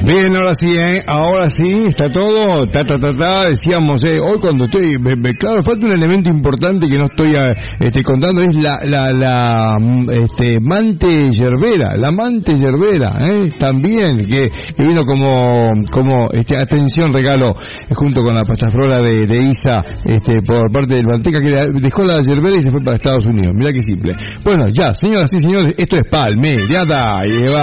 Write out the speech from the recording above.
Bien, ahora sí, está todo, decíamos, hoy cuando estoy, claro, falta un elemento importante que no estoy contando, es la mante yerbera, también, que vino como atención, regalo, junto con la pastaflora de Isa, por parte del Manteca, que dejó la yerbera y se fue para Estados Unidos, mirá qué simple. Bueno, ya, señoras y señores, esto es Palmereada, y va.